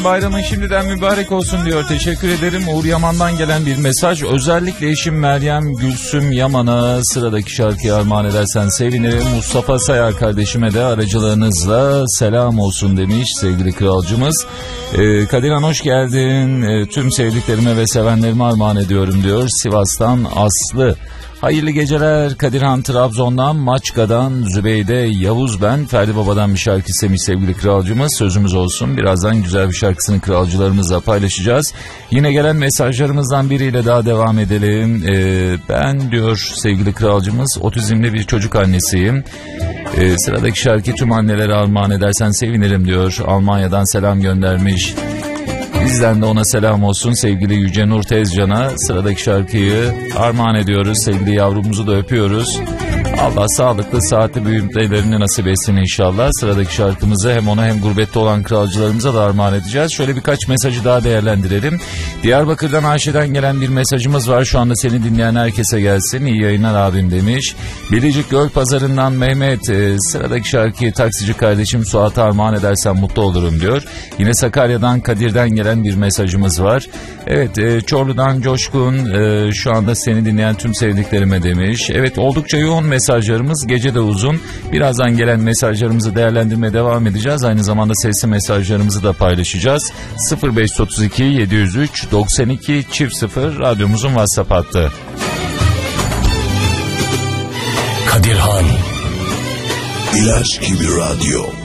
Bayramın şimdiden mübarek olsun diyor. Teşekkür ederim. Uğur Yaman'dan gelen bir mesaj. Özellikle eşim Meryem Gülsüm Yaman'a sıradaki şarkıyı armağan edersen sevinirim. Mustafa Sayar kardeşime de aracılığınızla selam olsun demiş sevgili kralcımız. Kadirhan hoş geldin. Tüm sevdiklerime ve sevenlerime armağan ediyorum diyor. Sivas'tan Aslı. Hayırlı geceler Kadirhan. Trabzon'dan, Maçka'dan Zübeyde Yavuz ben. Ferdi Baba'dan bir şarkı istemiş sevgili kralcımız. Sözümüz olsun. Birazdan güzel bir şarkısını kralcılarımızla paylaşacağız. Yine gelen mesajlarımızdan biriyle daha devam edelim. Ben diyor sevgili kralcımız otizmli bir çocuk annesiyim. Sıradaki şarkı tüm annelere armağan edersen sevinirim diyor. Almanya'dan selam göndermiş. Bizden de ona selam olsun sevgili Yüce Nur Tezcan'a. Sıradaki şarkıyı armağan ediyoruz. Sevgili yavrumuzu da öpüyoruz. Allah sağlıklı saatli büyümelerini nasip etsin inşallah. Sıradaki şarkımızı hem ona hem gurbette olan kralcılarımıza da armağan edeceğiz. Şöyle birkaç mesajı daha değerlendirelim. Diyarbakır'dan Ayşe'den gelen bir mesajımız var. Şu anda seni dinleyen herkese gelsin. İyi yayınlar abim demiş. Bilecik Gölpazarı'ndan Mehmet. Sıradaki şarkıyı taksici kardeşim Suat'a armağan edersen mutlu olurum diyor. Yine Sakarya'dan Kadir'den gelen bir mesajımız var. Evet, Çorlu'dan Coşkun şu anda seni dinleyen tüm sevdiklerime demiş. Evet, oldukça yoğun mesajlarımız, gece de uzun. Birazdan gelen mesajlarımızı değerlendirmeye devam edeceğiz. Aynı zamanda sesli mesajlarımızı da paylaşacağız. 0532 703 92 0 radyomuzun WhatsApp hattı. Kadirhan İlaç gibi radyo.